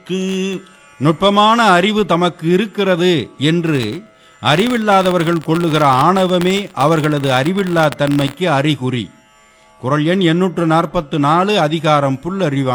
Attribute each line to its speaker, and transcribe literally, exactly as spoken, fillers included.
Speaker 1: நுட்பமான அறிவு தமக்கு இருக்கிறது என்று அறிவில்லாதவர்கள் கொள்ளுகிற ஆணவமே அவர்களது அறிவில்லா தன்மைக்கு அறிகுறி. குறள் எண் எண்ணூற்று நாற்பத்து நாலு, அதிகாரம் புல்லறிவாண்மை.